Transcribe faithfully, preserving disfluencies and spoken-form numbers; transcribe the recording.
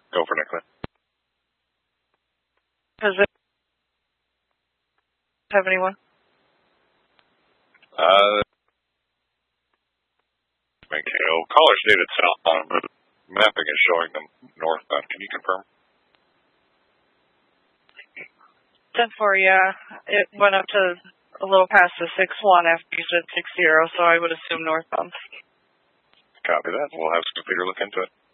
Go for Nicola. Does it have anyone? Uh, Mankato. Caller stated southbound, but mapping is showing them northbound. Can you confirm? ten four, yeah. It went up to a little past the six one after you said six zero, so I would assume northbound. Copy that. We'll have Peter look into it.